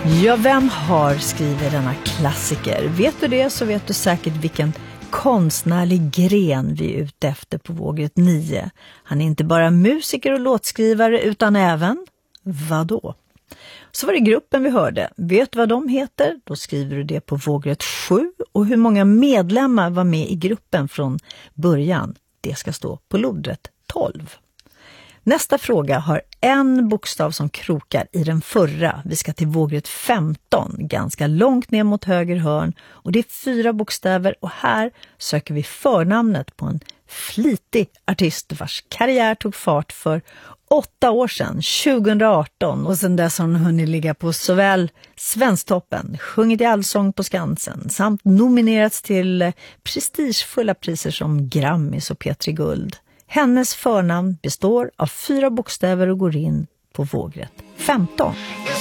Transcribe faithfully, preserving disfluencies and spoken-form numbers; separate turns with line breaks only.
Ja, vem har skrivit denna klassiker? Vet du det så vet du säkert vilken konstnärlig gren vi är ute efter på Vågrätt nio. Han är inte bara musiker och låtskrivare utan även, vadå? Så var det gruppen vi hörde. Vet du vad de heter? Då skriver du det på Vågrätt sju. Och hur många medlemmar var med i gruppen från början? Det ska stå på lodrätt tolv. Nästa fråga har en bokstav som krokar i den förra. Vi ska till Vågrätt femton, ganska långt ner mot höger hörn. Och det är fyra bokstäver och här söker vi förnamnet på en flitig artist vars karriär tog fart för åtta år sedan, tjugoarton. Och sedan dess har hon hunnit ligga på såväl Svensktoppen, sjungit i Allsång på Skansen samt nominerats till prestigefulla priser som Grammys och P tre Guld. Hennes förnamn består av fyra bokstäver och går in på Vågrätt femton.